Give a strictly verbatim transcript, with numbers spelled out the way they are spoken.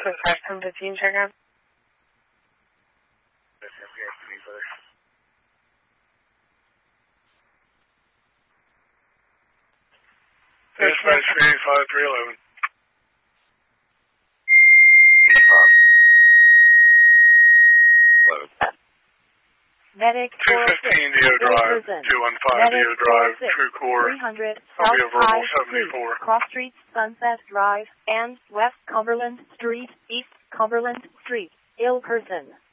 this is Preston fifteen, check out. Dispatch three eight five three eleven. eighty-five. eleven. Medic two fifteen Dio Drive, two one five Dio Drive, True Core, three hundred Columbia South Verbal High seventy-four. Street, Cross Street, Sunset Drive, and West Cumberland Street, East Cumberland Street. Ill person.